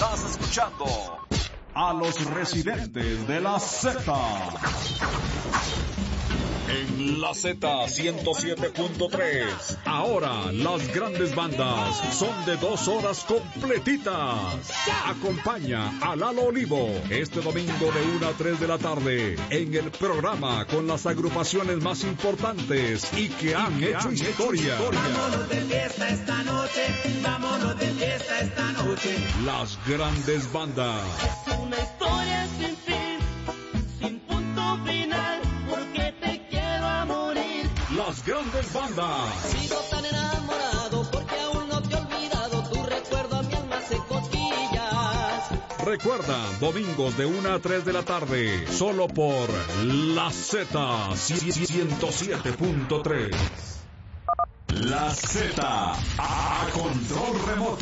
Estás escuchando a los residentes de la Z. En la Z 107.3. Ahora las grandes bandas son de 2 horas completitas. Acompaña a Lalo Olivo este domingo de 1 a 3 de la tarde en el programa con las agrupaciones más importantes y que han hecho historia. Vámonos de fiesta esta noche, vámonos de fiesta esta noche. Las grandes bandas. Es una historia sin fin, sin punto final, porque te quiero a morir. Las grandes bandas. Sigo tan enamorado porque aún no te he olvidado, tu recuerdo a mi alma hace cosquillas. Recuerda, domingos de 1 a 3 de la tarde, solo por la Z 107.3. La Z a control remoto.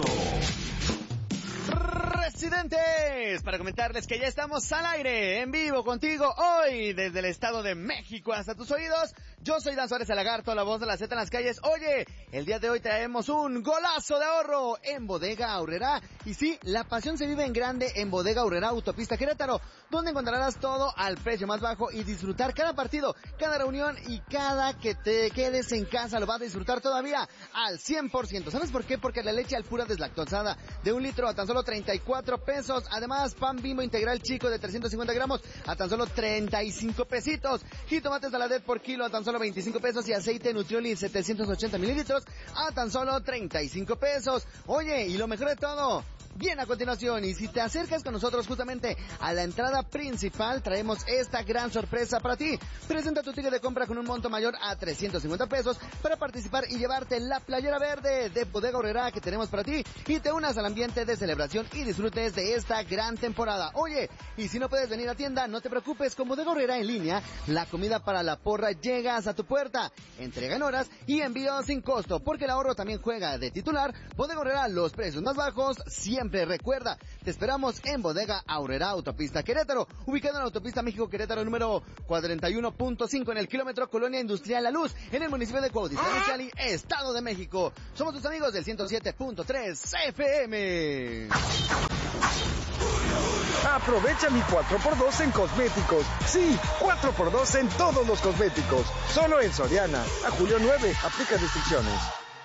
Residentes, para comentarles que ya estamos al aire, en vivo contigo, hoy, desde el Estado de México hasta tus oídos. Yo soy Dan Suárez el Lagarto, la voz de la Z en las calles. Oye, el día de hoy traemos un golazo de ahorro en Bodega Aurrerá. Y sí, la pasión se vive en grande en Bodega Aurrerá, Autopista Querétaro, donde encontrarás todo al precio más bajo y disfrutar cada partido, cada reunión y cada que te quedes en casa lo vas a disfrutar todavía al 100%. ¿Sabes por qué? Porque la leche Alpura deslactosada de 1 litro a tan solo 34 pesos. Además, pan Bimbo integral chico de 350 gramos a tan solo 35 pesitos. Jitomates Saladet por kilo a tan solo 25 pesos y aceite Nutrioli 780 mililitros a tan solo 35 pesos. Oye, y lo mejor de todo, bien a continuación, y si te acercas con nosotros justamente a la entrada principal, traemos esta gran sorpresa para ti. Presenta tu ticket de compra con un monto mayor a 350 pesos para participar y llevarte la playera verde de Bodega Aurrerá que tenemos para ti y te unas al ambiente de celebración y disfrutes de esta gran temporada. Oye, y si no puedes venir a tienda, no te preocupes, con Bodega Aurrerá en línea, la comida para la porra llega hasta tu puerta. Entrega en horas y envío sin costo, porque el ahorro también juega de titular. Bodega Aurrerá, los precios más bajos siempre. Recuerda, te esperamos en Bodega Aurrerá, Autopista Querétaro, ubicado en la Autopista México-Querétaro número 41.5 en el kilómetro Colonia Industrial La Luz, en el municipio de Cuautitlán Izcalli, Estado de México. Somos tus amigos del 107.3 FM. Aprovecha mi 4x2 en cosméticos. Sí, 4x2 en todos los cosméticos. Solo en Soriana. A julio 9. Aplica restricciones.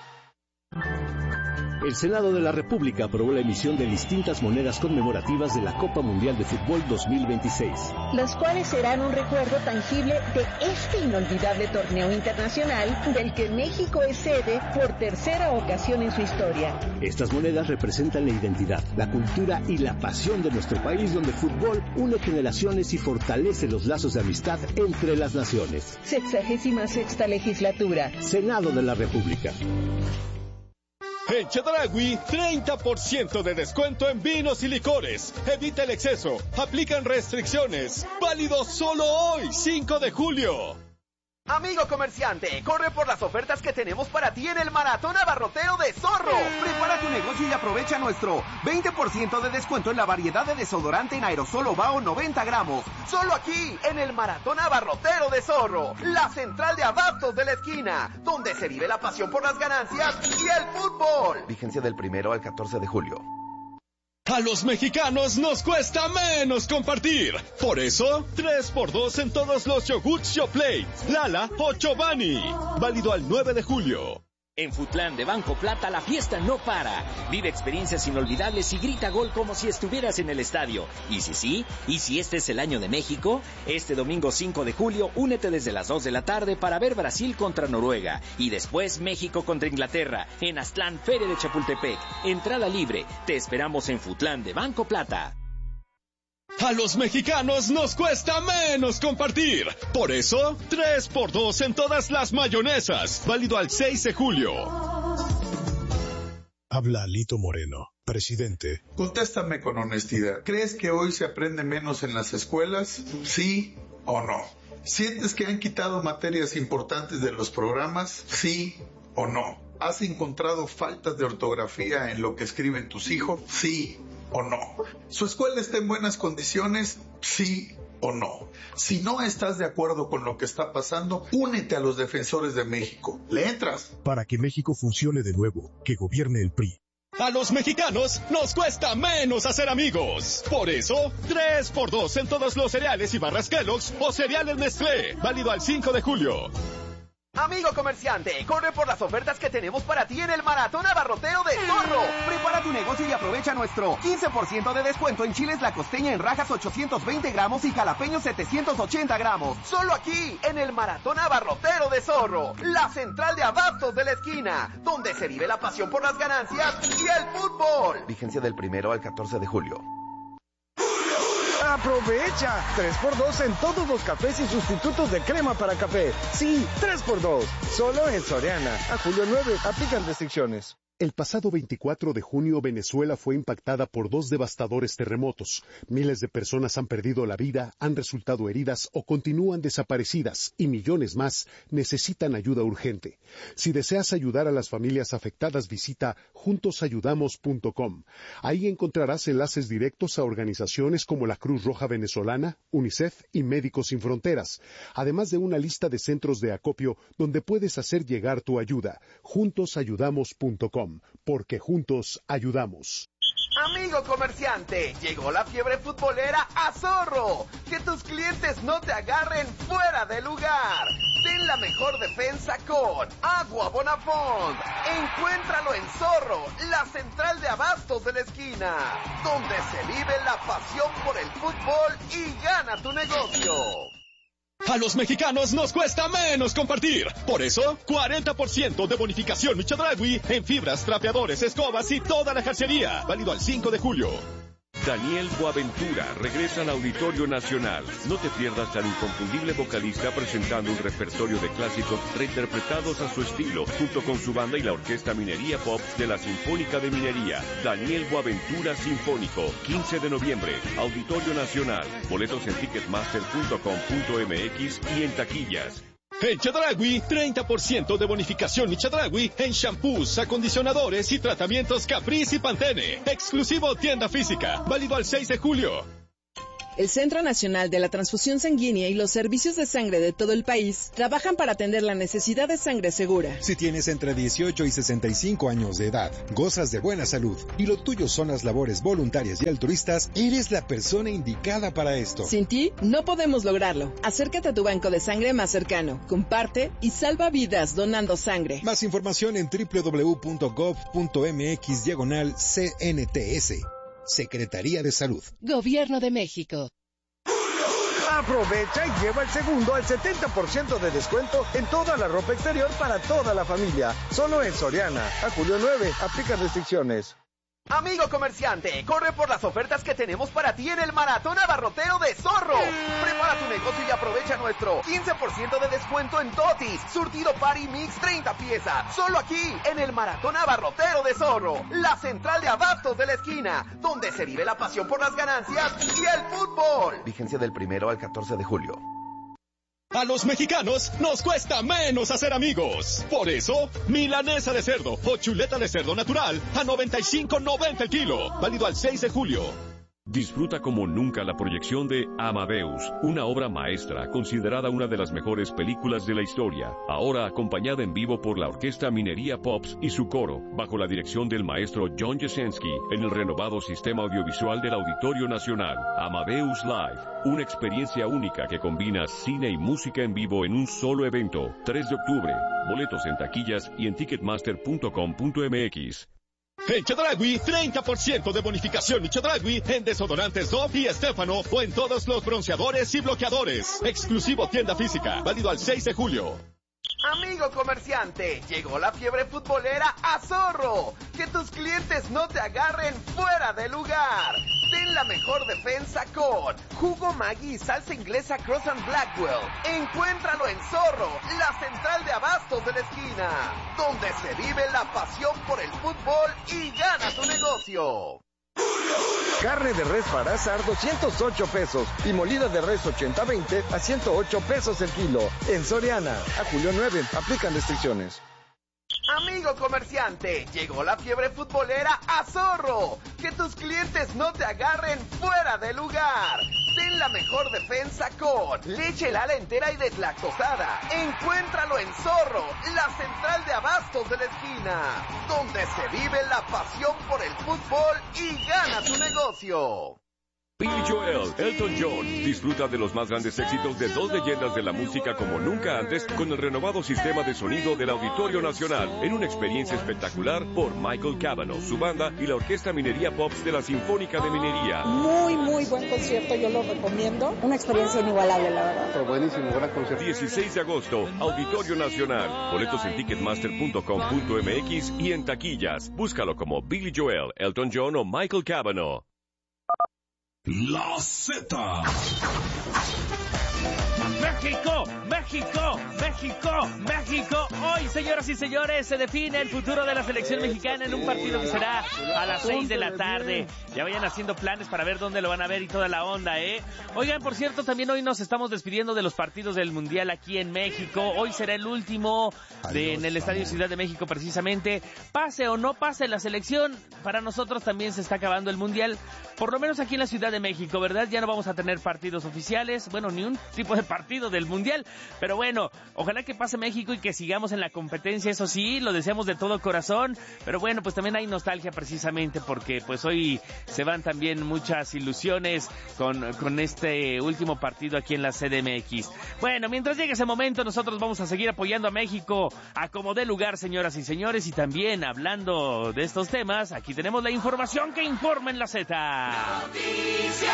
El Senado de la República aprobó la emisión de distintas monedas conmemorativas de la Copa Mundial de Fútbol 2026. Las cuales serán un recuerdo tangible de este inolvidable torneo internacional del que México es sede por tercera ocasión en su historia. Estas monedas representan la identidad, la cultura y la pasión de nuestro país, donde el fútbol une generaciones y fortalece los lazos de amistad entre las naciones. 66ª legislatura. Senado de la República. En Chedraui, 30% de descuento en vinos y licores. Evita el exceso. Aplican restricciones. Válido solo hoy, 5 de julio. Amigo comerciante, corre por las ofertas que tenemos para ti en el Maratón Abarrotero de Zorro. Prepara tu negocio y aprovecha nuestro 20% de descuento en la variedad de desodorante en aerosol Ovao 90 gramos. Solo aquí, en el Maratón Abarrotero de Zorro, la central de abastos de la esquina, donde se vive la pasión por las ganancias y el fútbol. Vigencia del 1 al 14 de julio. A los mexicanos nos cuesta menos compartir. Por eso, 3x2 en todos los yogurts Yoplait, Lala o Chobani. Válido al 9 de julio. En Futlán de Banco Plata la fiesta no para. Vive experiencias inolvidables y grita gol como si estuvieras en el estadio. Y si este es el año de México, este domingo 5 de julio, únete desde las 2 de la tarde para ver Brasil contra Noruega. Y después México contra Inglaterra, en Aztlán, Feria de Chapultepec. Entrada libre. Te esperamos en Futlán de Banco Plata. A los mexicanos nos cuesta menos compartir. Por eso, 3x2 en todas las mayonesas. Válido al 6 de julio. Habla Alito Moreno, presidente. Contéstame con honestidad. ¿Crees que hoy se aprende menos en las escuelas? ¿Sí o no? ¿Sientes que han quitado materias importantes de los programas? ¿Sí o no? ¿Has encontrado faltas de ortografía en lo que escriben tus hijos? ¿Sí o no? ¿Su escuela está en buenas condiciones? ¿Sí o no? Si no estás de acuerdo con lo que está pasando, únete a los defensores de México. ¿Le entras? Para que México funcione de nuevo, que gobierne el PRI. A los mexicanos nos cuesta menos hacer amigos. Por eso, 3x2 en todos los cereales y barras Kellogg's o cereales Nestlé. Válido al 5 de julio. Amigo comerciante, corre por las ofertas que tenemos para ti en el Maratón Abarrotero de Zorro. Prepara tu negocio y aprovecha nuestro 15% de descuento en chiles La Costeña en rajas 820 gramos y jalapeños 780 gramos. Solo aquí, en el Maratón Abarrotero de Zorro, la central de abastos de la esquina, donde se vive la pasión por las ganancias y el fútbol. Vigencia del 1 al 14 de julio. ¡Aprovecha! 3x2 en todos los cafés y sustitutos de crema para café. Sí, 3x2. Solo en Soriana. A julio 9, aplican restricciones. El pasado 24 de junio, Venezuela fue impactada por 2 devastadores terremotos. Miles de personas han perdido la vida, han resultado heridas o continúan desaparecidas, y millones más necesitan ayuda urgente. Si deseas ayudar a las familias afectadas, visita juntosayudamos.com. Ahí encontrarás enlaces directos a organizaciones como la Cruz Roja Venezolana, UNICEF y Médicos Sin Fronteras, además de una lista de centros de acopio donde puedes hacer llegar tu ayuda. Juntosayudamos.com. Porque juntos ayudamos. Amigo comerciante, llegó la fiebre futbolera a Zorro. Que tus clientes no te agarren fuera de lugar. Ten la mejor defensa con Agua Bonafont. Encuéntralo en Zorro, la central de abastos de la esquina, donde se vive la pasión por el fútbol y gana tu negocio. A los mexicanos nos cuesta menos compartir. Por eso, 40% de bonificación Michodragui en fibras, trapeadores, escobas y toda la jarcería. Válido al 5 de julio. Daniel Boaventura regresa al Auditorio Nacional. No te pierdas al inconfundible vocalista presentando un repertorio de clásicos reinterpretados a su estilo, junto con su banda y la Orquesta Minería Pop de la Sinfónica de Minería. Daniel Boaventura Sinfónico, 15 de noviembre, Auditorio Nacional. Boletos en ticketmaster.com.mx y en taquillas. En Chedraui, 30% de bonificación Chedraui en shampoos, acondicionadores y tratamientos Caprice y Pantene. Exclusivo tienda física. Válido al 6 de julio. El Centro Nacional de la Transfusión Sanguínea y los servicios de sangre de todo el país trabajan para atender la necesidad de sangre segura. Si tienes entre 18 y 65 años de edad, gozas de buena salud y lo tuyo son las labores voluntarias y altruistas, eres la persona indicada para esto. Sin ti, no podemos lograrlo. Acércate a tu banco de sangre más cercano, comparte y salva vidas donando sangre. Más información en www.gov.mx/CNTS. Secretaría de Salud. Gobierno de México. Aprovecha y lleva el segundo al 70% de descuento en toda la ropa exterior para toda la familia. Solo en Soriana. A julio 9, aplica restricciones. Amigo comerciante, corre por las ofertas que tenemos para ti en el Maratón Abarrotero de Zorro. Prepara tu negocio y aprovecha nuestro 15% de descuento en Totis, surtido Party Mix 30 piezas. Solo aquí, en el Maratón Abarrotero de Zorro, la central de abastos de la esquina, donde se vive la pasión por las ganancias y el fútbol. Vigencia del 1 al 14 de julio. A los mexicanos nos cuesta menos hacer amigos. Por eso, milanesa de cerdo o chuleta de cerdo natural a $95.90 el kilo. Válido al 6 de julio. Disfruta como nunca la proyección de Amadeus, una obra maestra considerada una de las mejores películas de la historia, ahora acompañada en vivo por la Orquesta Minería Pops y su coro, bajo la dirección del maestro John Jasenski, en el renovado sistema audiovisual del Auditorio Nacional. Amadeus Live, una experiencia única que combina cine y música en vivo en un solo evento. 3 de octubre, boletos en taquillas y en ticketmaster.com.mx. En Chedraui, 30% de bonificación Chedraui en desodorantes Dove y Estefano o en todos los bronceadores y bloqueadores. Exclusivo tienda física, válido al 6 de julio. Amigo comerciante, llegó la fiebre futbolera a Zorro. Que tus clientes no te agarren fuera de lugar. Ten la mejor defensa con Jugo Maggi y salsa inglesa Cross and Blackwell. Encuéntralo en Zorro, la central de abastos de la esquina, donde se vive la pasión por el fútbol y gana tu negocio. Carne de res para asar 208 pesos y molida de res 80-20 a 108 pesos el kilo. En Soriana, a julio 9, aplican restricciones. Amigo comerciante, llegó la fiebre futbolera a Zorro. Que tus clientes no te agarren fuera de lugar. Ten la mejor defensa con leche Lala entera y deslactosada. Encuéntralo en Zorro, la central de abastos de la esquina, donde se vive la pasión por el fútbol y gana tu negocio. Billy Joel, Elton John, disfruta de los más grandes éxitos de dos leyendas de la música como nunca antes con el renovado sistema de sonido del Auditorio Nacional en una experiencia espectacular por Michael Cavanaugh, su banda y la Orquesta Minería Pops de la Sinfónica de Minería. Muy buen concierto, yo lo recomiendo. Una experiencia inigualable, la verdad. Pero buenísimo, gran concierto. 16 de agosto, Auditorio Nacional. Boletos en ticketmaster.com.mx y en taquillas. Búscalo como Billy Joel, Elton John o Michael Cavanaugh. La Z. México, México, México, México. Hoy, señoras y señores, se define el futuro de la selección mexicana en un partido que será a las 6 de la tarde. Ya vayan haciendo planes para ver dónde lo van a ver y toda la onda, ¿eh? Oigan, por cierto, también hoy nos estamos despidiendo de los partidos del Mundial aquí en México. Hoy será el último en el Estadio Ciudad de México, precisamente. Pase o no pase la selección, para nosotros también se está acabando el Mundial. Por lo menos aquí en la Ciudad de México, ¿verdad? Ya no vamos a tener partidos oficiales. Bueno, ni un tipo de partido del Mundial. Pero bueno, ojalá que pase México y que sigamos en la competencia. Eso sí, lo deseamos de todo corazón. Pero bueno, pues también hay nostalgia precisamente porque pues hoy se van también muchas ilusiones con este último partido aquí en la CDMX. Bueno, mientras llegue ese momento, nosotros vamos a seguir apoyando a México a como dé lugar, señoras y señores. Y también hablando de estos temas, aquí tenemos la información que informa en la Z. Noticias.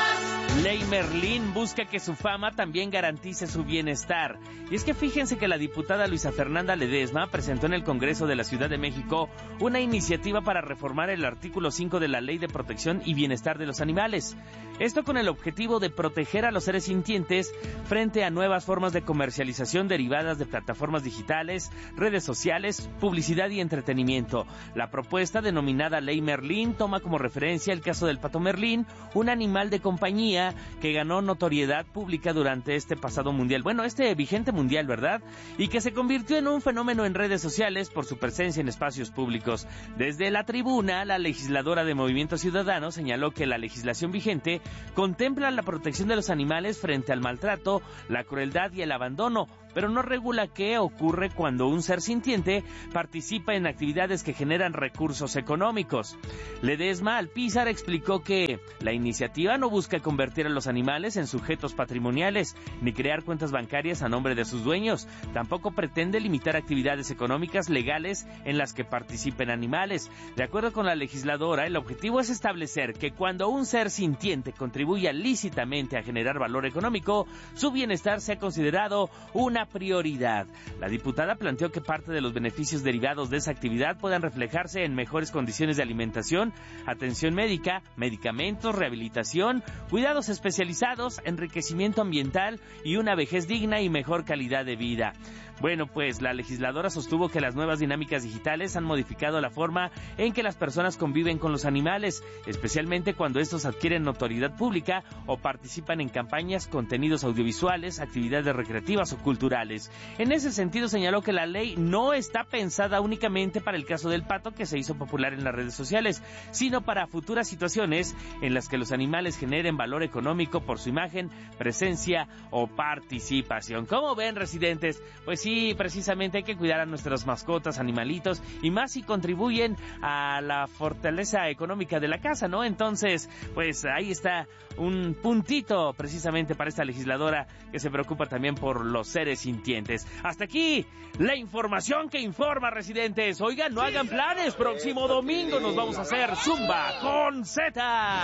Ley Merlín busca que su fama también garantice su bienestar. Y es que fíjense que la diputada Luisa Fernanda Ledesma presentó en el Congreso de la Ciudad de México una iniciativa para reformar el artículo 5 de la Ley de Protección y Bienestar de los Animales. Esto con el objetivo de proteger a los seres sintientes frente a nuevas formas de comercialización derivadas de plataformas digitales, redes sociales, publicidad y entretenimiento. La propuesta, denominada Ley Merlín, toma como referencia el caso del pato Merlín, un animal de compañía que ganó notoriedad pública durante este pasado mundial. Bueno, este vigente mundial, ¿verdad? Y que se convirtió en un fenómeno en redes sociales por su presencia en espacios públicos. Desde la tribuna, la legisladora de Movimiento Ciudadano señaló que la legislación vigente contempla la protección de los animales frente al maltrato, la crueldad y el abandono, pero no regula qué ocurre cuando un ser sintiente participa en actividades que generan recursos económicos. Ledesma Alpizar explicó que la iniciativa no busca convertir a los animales en sujetos patrimoniales, ni crear cuentas bancarias a nombre de sus dueños. Tampoco pretende limitar actividades económicas legales en las que participen animales. De acuerdo con la legisladora, el objetivo es establecer que cuando un ser sintiente contribuya lícitamente a generar valor económico, su bienestar sea considerado una prioridad. La diputada planteó que parte de los beneficios derivados de esa actividad puedan reflejarse en mejores condiciones de alimentación, atención médica, medicamentos, rehabilitación, cuidados especializados, enriquecimiento ambiental y una vejez digna y mejor calidad de vida. Bueno, pues la legisladora sostuvo que las nuevas dinámicas digitales han modificado la forma en que las personas conviven con los animales, especialmente cuando estos adquieren notoriedad pública o participan en campañas, contenidos audiovisuales, actividades recreativas o culturales. En ese sentido, señaló que la ley no está pensada únicamente para el caso del pato, que se hizo popular en las redes sociales, sino para futuras situaciones en las que los animales generen valor económico por su imagen, presencia o participación. ¿Cómo ven, residentes? Pues sí, precisamente hay que cuidar a nuestras mascotas, animalitos, y más si contribuyen a la fortaleza económica de la casa, ¿no? Entonces, pues ahí está un puntito precisamente para esta legisladora que se preocupa también por los seres sintientes. Hasta aquí la información que informa, residentes. Oigan, no hagan planes, próximo domingo nos vamos a hacer Zumba con Z.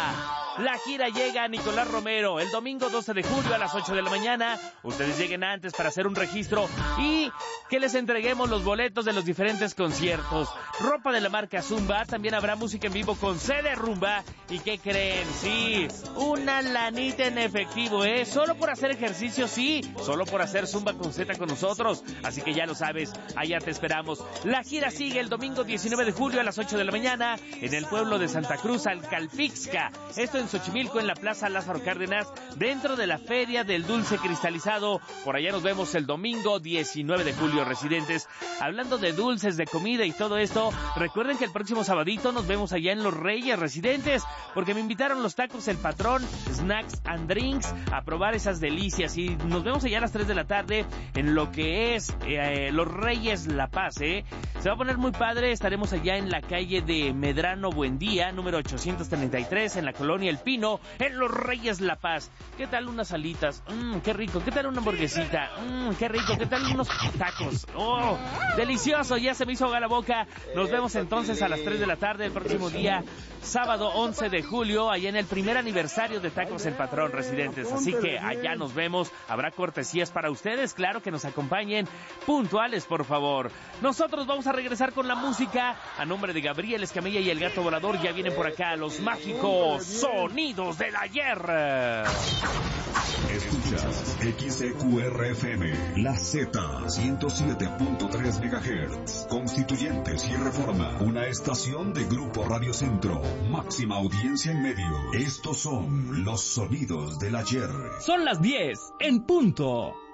La gira llega a Nicolás Romero el domingo 12 de julio a las 8 de la mañana. Ustedes lleguen antes para hacer un registro y que les entreguemos los boletos de los diferentes conciertos. Ropa de la marca Zumba, también habrá música en vivo con CD Rumba. ¿Y qué creen? Sí, una lanita en efectivo, ¿eh? Solo por hacer ejercicio, sí, solo por hacer Zumba con Z con nosotros. Así que ya lo sabes, allá te esperamos. La gira sigue el domingo 19 de julio a las 8 de la mañana en el pueblo de Santa Cruz, Alcalpixca. Esto en Xochimilco, en la Plaza Lázaro Cárdenas, dentro de la Feria del Dulce Cristalizado. Por allá nos vemos el domingo 19 19 de julio, residentes. Hablando de dulces, de comida y todo esto, recuerden que el próximo sabadito nos vemos allá en Los Reyes, residentes, porque me invitaron los tacos El Patrón, Snacks and Drinks, a probar esas delicias. Y nos vemos allá a las 3 de la tarde en lo que es Los Reyes La Paz, Se va a poner muy padre. Estaremos allá en la calle de Medrano Buendía, número 833, en la colonia El Pino, en Los Reyes La Paz. ¿Qué tal unas alitas? Qué rico. ¿Qué tal una hamburguesita? Qué rico. ¿Qué tal unos tacos? ¡Oh, delicioso! Ya se me hizo agua la boca. Nos vemos entonces a las 3 de la tarde el próximo día, sábado 11 de julio, allá en el primer aniversario de Tacos El Patrón, residentes. Así que allá nos vemos. Habrá cortesías para ustedes. Claro que nos acompañen puntuales, por favor. Nosotros vamos a regresar con la música. A nombre de Gabriel Escamilla y el Gato Volador, ya vienen por acá los mágicos sonidos del ayer. Escuchas XEQRFM, La Z, 107.3 MHz, Constituyentes y Reforma, una estación de Grupo Radio Centro, máxima audiencia en medios. Estos son los sonidos del ayer. Son las 10 en punto.